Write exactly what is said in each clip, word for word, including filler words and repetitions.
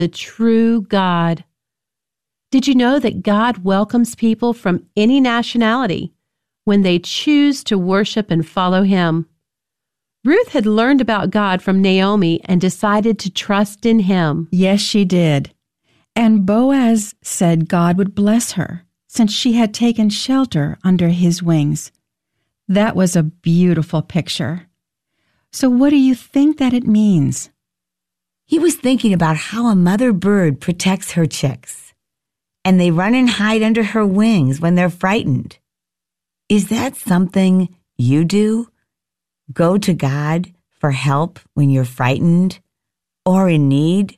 the true God. Did you know that God welcomes people from any nationality when they choose to worship and follow Him? Ruth had learned about God from Naomi and decided to trust in Him. Yes, she did. And Boaz said God would bless her, since she had taken shelter under his wings. That was a beautiful picture. So what do you think that it means? He was thinking about how a mother bird protects her chicks, and they run and hide under her wings when they're frightened. Is that something you do? Go to God for help when you're frightened or in need?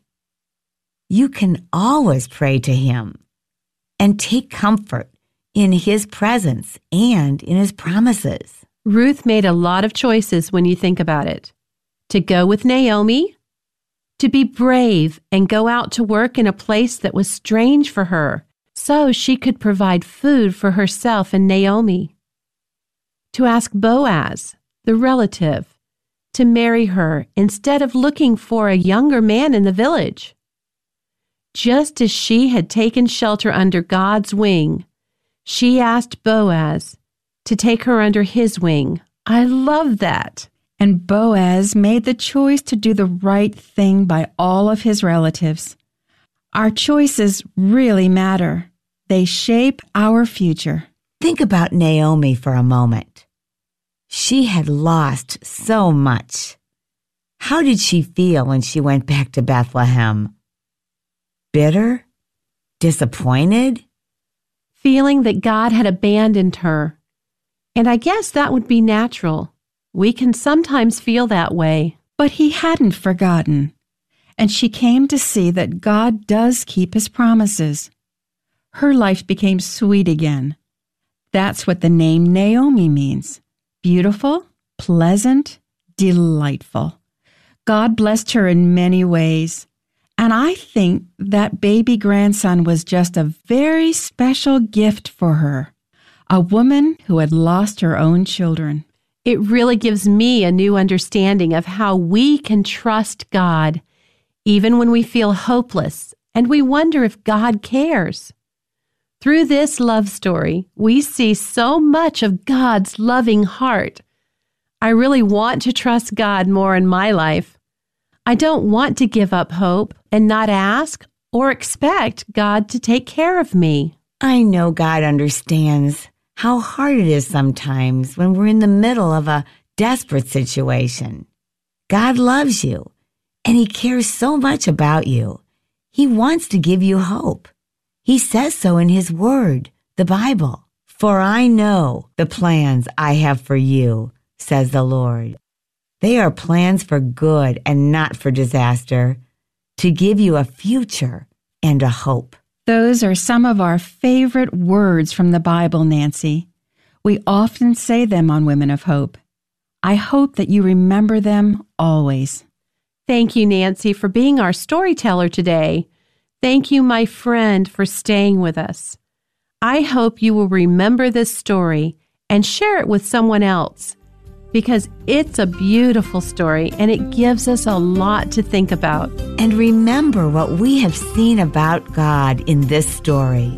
You can always pray to Him and take comfort in His presence and in His promises. Ruth made a lot of choices when you think about it. To go with Naomi, to be brave and go out to work in a place that was strange for her, so she could provide food for herself and Naomi. To ask Boaz, the relative, to marry her instead of looking for a younger man in the village. Just as she had taken shelter under God's wing, she asked Boaz to take her under his wing. I love that. And Boaz made the choice to do the right thing by all of his relatives. Our choices really matter. They shape our future. Think about Naomi for a moment. She had lost so much. How did she feel when she went back to Bethlehem? Bitter? Disappointed? Feeling that God had abandoned her. And I guess that would be natural. We can sometimes feel that way. But He hadn't forgotten, and she came to see that God does keep His promises. Her life became sweet again. That's what the name Naomi means. Beautiful, pleasant, delightful. God blessed her in many ways. And I think that baby grandson was just a very special gift for her. A woman who had lost her own children. It really gives me a new understanding of how we can trust God, even when we feel hopeless and we wonder if God cares. Through this love story, we see so much of God's loving heart. I really want to trust God more in my life. I don't want to give up hope and not ask or expect God to take care of me. I know God understands how hard it is sometimes when we're in the middle of a desperate situation. God loves you, and He cares so much about you. He wants to give you hope. He says so in His Word, the Bible. For I know the plans I have for you, says the Lord. They are plans for good and not for disaster, to give you a future and a hope. Those are some of our favorite words from the Bible, Nancy. We often say them on Women of Hope. I hope that you remember them always. Thank you, Nancy, for being our storyteller today. Thank you, my friend, for staying with us. I hope you will remember this story and share it with someone else, because it's a beautiful story and it gives us a lot to think about. And remember what we have seen about God in this story.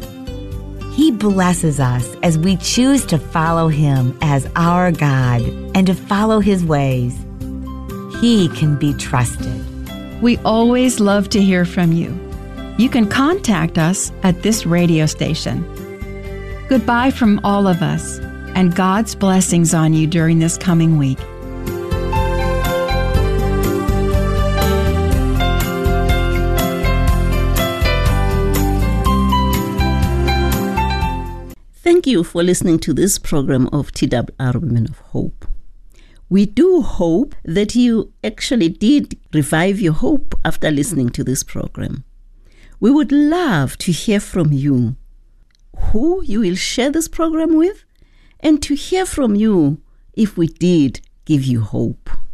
He blesses us as we choose to follow Him as our God and to follow His ways. He can be trusted. We always love to hear from you. You can contact us at this radio station. Goodbye from all of us, and God's blessings on you during this coming week. Thank you for listening to this program of T W R Women of Hope. We do hope that you actually did revive your hope after listening to this program. We would love to hear from you, who you will share this program with, and to hear from you if we did give you hope.